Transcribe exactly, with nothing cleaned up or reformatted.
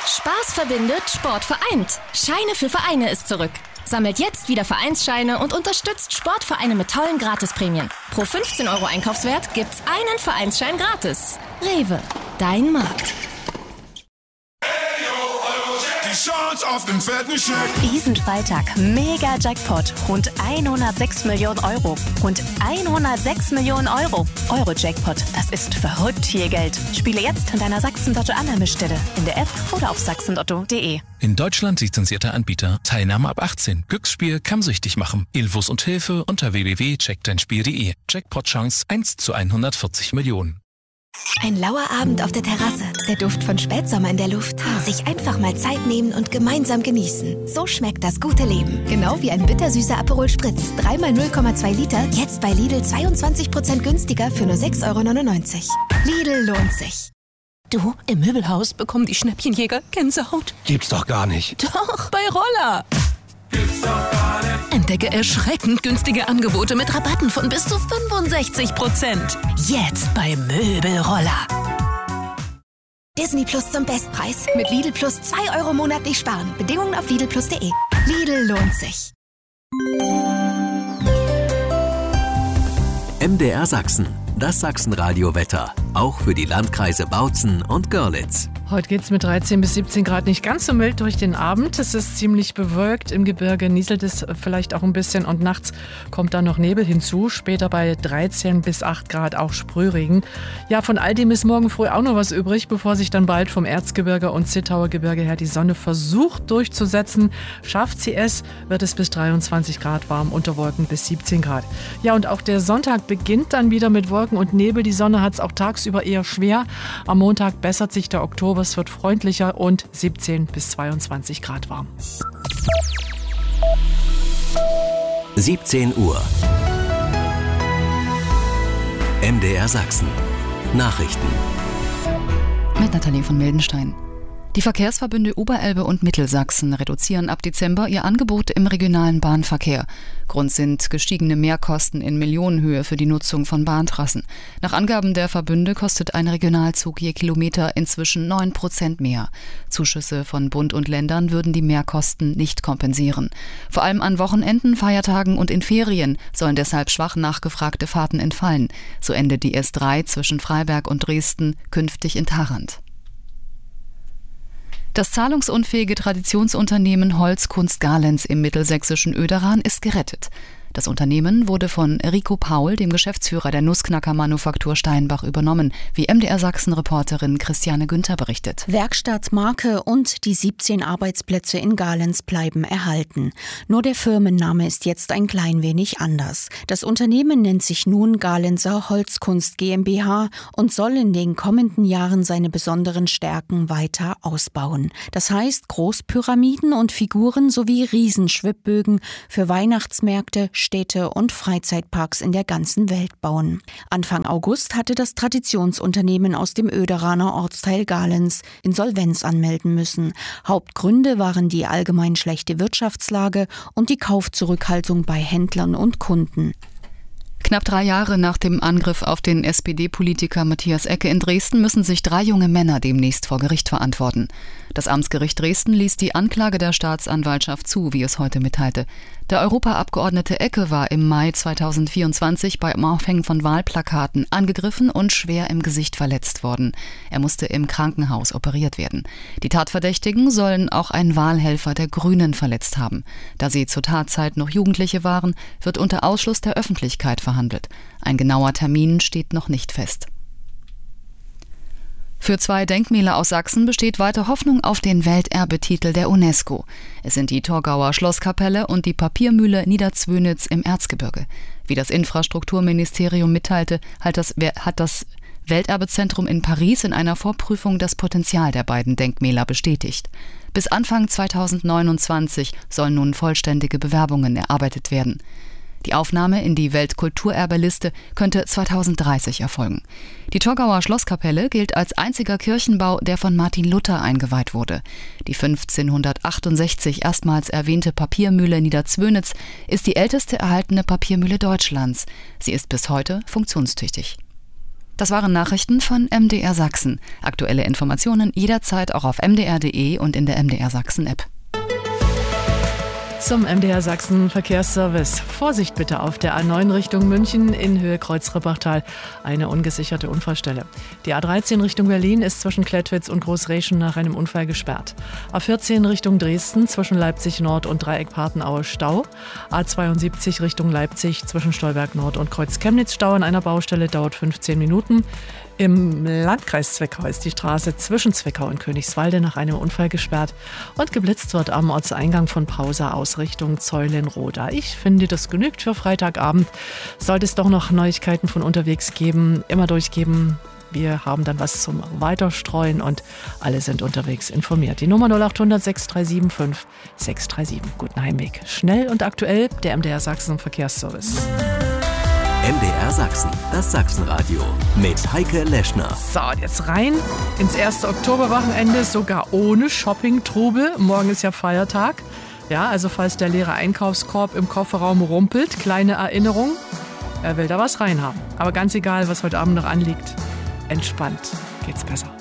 Spaß verbindet, Sport vereint. Scheine für Vereine ist zurück. Sammelt jetzt wieder Vereinsscheine und unterstützt Sportvereine mit tollen Gratisprämien. Pro fünfzehn Euro Einkaufswert gibt's einen Vereinsschein gratis. Rewe, dein Markt. Chance auf den fetten Scheck. Diesen Freitag Mega Jackpot. Rund hundertsechs Millionen Euro. Rund hundertsechs Millionen Euro. Euro-Jackpot. Das ist verrückt viel Geld. Spiele jetzt an deiner Sachsen-Lotto-Annahmestelle. In der App oder auf sachsen lotto punkt de. In Deutschland lizenzierter Anbieter. Teilnahme ab achtzehn. Glücksspiel kann süchtig machen. Infos und Hilfe unter w w w punkt check dein spiel punkt de. Jackpot-Chance eins zu hundertvierzig Millionen. Ein lauer Abend auf der Terrasse, der Duft von Spätsommer in der Luft. Sich einfach mal Zeit nehmen und gemeinsam genießen. So schmeckt das gute Leben. Genau wie ein bittersüßer Aperol Spritz. Dreimal null Komma zwei Liter, jetzt bei Lidl zweiundzwanzig Prozent günstiger für nur sechs Euro neunundneunzig. Lidl lohnt sich. Du, im Möbelhaus bekommen die Schnäppchenjäger Gänsehaut. Gibt's doch gar nicht. Doch, bei Roller. Gibt's doch gar nicht. Entdecke erschreckend günstige Angebote mit Rabatten von bis zu fünfundsechzig Prozent. Jetzt bei Möbelroller. Disney Plus zum Bestpreis. Mit Lidl Plus zwei Euro monatlich sparen. Bedingungen auf lidl plus punkt de. Lidl lohnt sich. M D R Sachsen. Das Sachsenradio-Wetter. Auch für die Landkreise Bautzen und Görlitz. Heute geht es mit dreizehn bis siebzehn Grad nicht ganz so mild durch den Abend. Es ist ziemlich bewölkt. Im Gebirge nieselt es vielleicht auch ein bisschen und nachts kommt dann noch Nebel hinzu. Später bei dreizehn bis acht Grad auch Sprühregen. Ja, von all dem ist morgen früh auch noch was übrig, bevor sich dann bald vom Erzgebirge und Zittauer Gebirge her die Sonne versucht durchzusetzen. Schafft sie es, wird es bis dreiundzwanzig Grad warm, unter Wolken bis siebzehn Grad. Ja, und auch der Sonntag beginnt dann wieder mit Wolken und Nebel. Die Sonne hat es auch tagsüber eher schwer. Am Montag bessert sich der Oktober. Es wird freundlicher und siebzehn bis zweiundzwanzig Grad warm. siebzehn Uhr. M D R Sachsen. Nachrichten. Mit Nathalie von Mildenstein. Die Verkehrsverbünde Oberelbe und Mittelsachsen reduzieren ab Dezember ihr Angebot im regionalen Bahnverkehr. Grund sind gestiegene Mehrkosten in Millionenhöhe für die Nutzung von Bahntrassen. Nach Angaben der Verbünde kostet ein Regionalzug je Kilometer inzwischen neun Prozent mehr. Zuschüsse von Bund und Ländern würden die Mehrkosten nicht kompensieren. Vor allem an Wochenenden, Feiertagen und in Ferien sollen deshalb schwach nachgefragte Fahrten entfallen. So endet die S drei zwischen Freiberg und Dresden künftig in Tharandt. Das zahlungsunfähige Traditionsunternehmen Holzkunst Galenz im mittelsächsischen Oederan ist gerettet. Das Unternehmen wurde von Rico Paul, dem Geschäftsführer der Nussknacker-Manufaktur Steinbach, übernommen, wie M D R Sachsen-Reporterin Christiane Günther berichtet. Werkstatt, Marke und die siebzehn Arbeitsplätze in Galenz bleiben erhalten. Nur der Firmenname ist jetzt ein klein wenig anders. Das Unternehmen nennt sich nun Galenzer Holzkunst GmbH und soll in den kommenden Jahren seine besonderen Stärken weiter ausbauen. Das heißt Großpyramiden und Figuren sowie Riesenschwibbögen für Weihnachtsmärkte, Städte und Freizeitparks in der ganzen Welt bauen. Anfang August hatte das Traditionsunternehmen aus dem Oederaner Ortsteil Galenz Insolvenz anmelden müssen. Hauptgründe waren die allgemein schlechte Wirtschaftslage und die Kaufzurückhaltung bei Händlern und Kunden. Knapp drei Jahre nach dem Angriff auf den S P D-Politiker Matthias Ecke in Dresden müssen sich drei junge Männer demnächst vor Gericht verantworten. Das Amtsgericht Dresden ließ die Anklage der Staatsanwaltschaft zu, wie es heute mitteilte. Der Europaabgeordnete Ecke war im Mai zweitausendvierundzwanzig beim Aufhängen von Wahlplakaten angegriffen und schwer im Gesicht verletzt worden. Er musste im Krankenhaus operiert werden. Die Tatverdächtigen sollen auch einen Wahlhelfer der Grünen verletzt haben. Da sie zur Tatzeit noch Jugendliche waren, wird unter Ausschluss der Öffentlichkeit verhandelt. Ein genauer Termin steht noch nicht fest. Für zwei Denkmäler aus Sachsen besteht weiter Hoffnung auf den Welterbetitel der UNESCO. Es sind die Torgauer Schlosskapelle und die Papiermühle Niederzwönitz im Erzgebirge. Wie das Infrastrukturministerium mitteilte, hat das, hat das Welterbezentrum in Paris in einer Vorprüfung das Potenzial der beiden Denkmäler bestätigt. Bis Anfang zweitausendneunundzwanzig sollen nun vollständige Bewerbungen erarbeitet werden. Die Aufnahme in die Weltkulturerbeliste könnte zweitausenddreißig erfolgen. Die Torgauer Schlosskapelle gilt als einziger Kirchenbau, der von Martin Luther eingeweiht wurde. Die fünfzehnhundertachtundsechzig erstmals erwähnte Papiermühle Niederzwönitz ist die älteste erhaltene Papiermühle Deutschlands. Sie ist bis heute funktionstüchtig. Das waren Nachrichten von M D R Sachsen. Aktuelle Informationen jederzeit auch auf m d r punkt d e und in der M D R Sachsen App. Zum M D R Sachsen Verkehrsservice. Vorsicht bitte auf der A neun Richtung München in Höhe Kreuz-Rippachtal. Eine ungesicherte Unfallstelle. Die A dreizehn Richtung Berlin ist zwischen Klettwitz und Großreschen nach einem Unfall gesperrt. A vierzehn Richtung Dresden zwischen Leipzig Nord und Dreieck-Partenaue Stau. A zweiundsiebzig Richtung Leipzig zwischen Stolberg Nord und Kreuz Chemnitz Stau an einer Baustelle dauert fünfzehn Minuten. Im Landkreis Zwickau ist die Straße zwischen Zwickau und Königswalde nach einem Unfall gesperrt und geblitzt wird am Ortseingang von Pausa aus Richtung Zeulenroda. Ich finde, das genügt für Freitagabend. Sollte es doch noch Neuigkeiten von unterwegs geben, immer durchgeben. Wir haben dann was zum Weiterstreuen und alle sind unterwegs informiert. Die Nummer null acht hundert sechs drei sieben fünf sechs drei sieben. Guten Heimweg. Schnell und aktuell der M D R Sachsen Verkehrsservice. M D R Sachsen, das Sachsenradio mit Heike Leschner. So, jetzt rein ins erste Oktoberwochenende, sogar ohne Shopping-Trubel. Morgen ist ja Feiertag. Ja, also falls der leere Einkaufskorb im Kofferraum rumpelt, kleine Erinnerung, er will da was reinhaben. Aber ganz egal, was heute Abend noch anliegt, entspannt geht's besser.